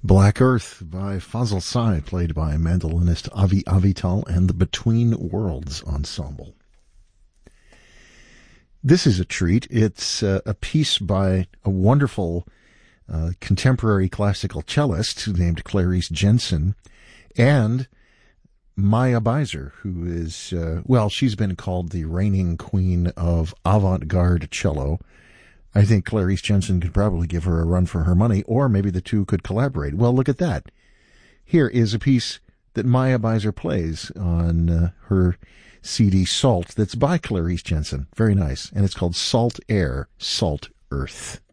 Black Earth by Fazl Say, played by mandolinist Avi Avital and the Between Worlds Ensemble. This is a treat. It's a piece by a wonderful contemporary classical cellist named Clarice Jensen and Maya Beiser, who is, she's been called the reigning queen of avant-garde cello. I think Clarice Jensen could probably give her a run for her money, or maybe the two could collaborate. Well, look at that. Here is a piece that Maya Beiser plays on her CD Salt that's by Clarice Jensen. Very nice. And it's called Salt Air, Salt Earth.